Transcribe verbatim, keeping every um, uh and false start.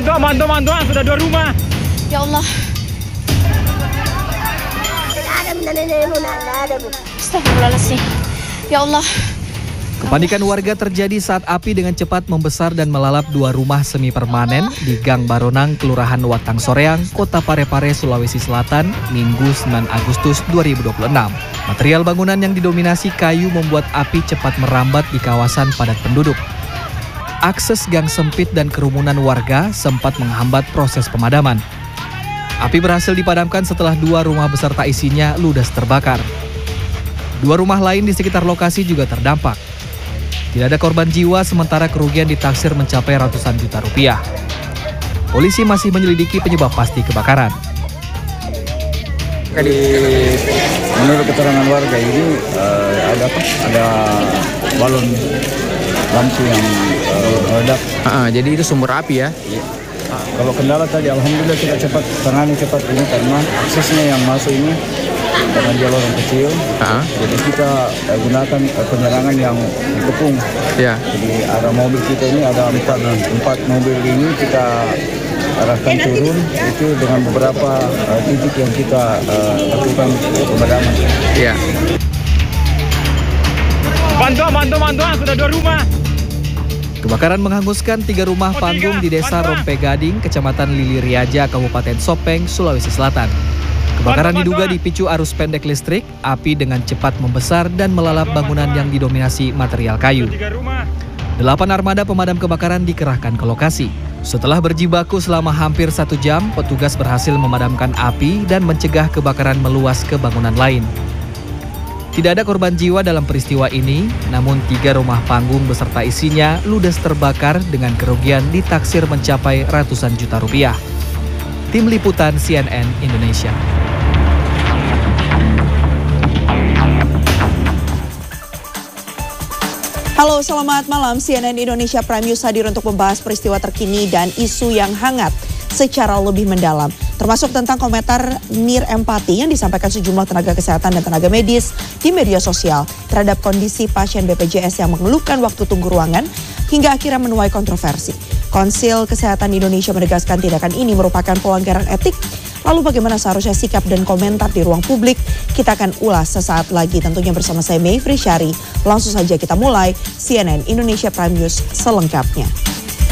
Bantuan, bantuan, bantuan, sudah dua rumah. Ya Allah. Astagfirullahaladzim. Ya Allah. Kepanikan warga terjadi saat api dengan cepat membesar dan melalap dua rumah semi permanen di Gang Baronang, Kelurahan Watang Soreang, Kota Parepare, Sulawesi Selatan, Minggu sembilan Agustus dua ribu dua puluh enam. Material bangunan yang didominasi kayu membuat api cepat merambat di kawasan padat penduduk. Akses gang sempit dan kerumunan warga sempat menghambat proses pemadaman. Api berhasil dipadamkan setelah dua rumah beserta isinya ludes terbakar. Dua rumah lain di sekitar lokasi juga terdampak. Tidak ada korban jiwa, sementara kerugian ditaksir mencapai ratusan juta rupiah. Polisi masih menyelidiki penyebab pasti kebakaran. Jadi, menurut keterangan warga ini uh, ada apa? Ada balon lampu yang uh, meledak. Uh, jadi itu sumber api ya? Ya. Kalau kendala tadi, alhamdulillah kita cepat tangani cepat ini karena aksesnya yang masuk ini karena dia lorong kecil, uh-huh. jadi kita uh, gunakan uh, penerangan yang dikepung. Yeah. Jadi ada mobil kita ini ada empat, empat mobil ini kita arahkan turun itu dengan beberapa uh, titik yang kita uh, lakukan pemadaman. Yeah. Bantuan, bantuan, bantuan, sudah dua rumah. Kebakaran menghanguskan tiga rumah panggung di Desa Rompe Gading, Kecamatan Liliriaja, Kabupaten Sopeng, Sulawesi Selatan. Kebakaran diduga dipicu arus pendek listrik, api dengan cepat membesar dan melalap bangunan yang didominasi material kayu. Delapan armada pemadam kebakaran dikerahkan ke lokasi. Setelah berjibaku selama hampir satu jam, petugas berhasil memadamkan api dan mencegah kebakaran meluas ke bangunan lain. Tidak ada korban jiwa dalam peristiwa ini, namun tiga rumah panggung beserta isinya ludes terbakar dengan kerugian ditaksir mencapai ratusan juta rupiah. Tim Liputan C N N Indonesia. Halo, selamat malam. C N N Indonesia Prime News hadir untuk membahas peristiwa terkini dan isu yang hangat secara lebih mendalam, termasuk tentang komentar nir empati yang disampaikan sejumlah tenaga kesehatan dan tenaga medis di media sosial terhadap kondisi pasien B P J S yang mengeluhkan waktu tunggu ruangan hingga akhirnya menuai kontroversi. Konsil Kesehatan Indonesia menegaskan tindakan ini merupakan pelanggaran etik. Lalu bagaimana seharusnya sikap dan komentar di ruang publik? Kita akan ulas sesaat lagi tentunya bersama saya Mayfri Syari. Langsung saja kita mulai C N N Indonesia Prime News selengkapnya.